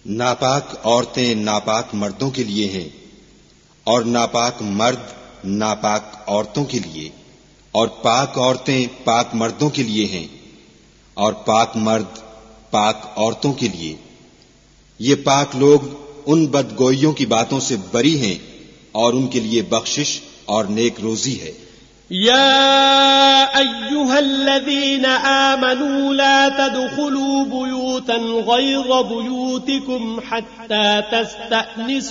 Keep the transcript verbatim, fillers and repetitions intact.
नापाक औरतें नापाक मर्दों के लिए हैं और नापाक मर्द नापाक औरतों के लिए, और पाक औरतें पाक मर्दों के लिए हैं और पाक मर्द पाक औरतों के लिए। ये पाक लोग उन बदगोइयों की बातों से बरी हैं और उनके लिए बख्शिश और नेक रोजी है। या अय्युहल्लज़ीना आमनू ला तदखुलू बुयूतन गैर बुयूतिकुम हत्ता तस्तअनिसू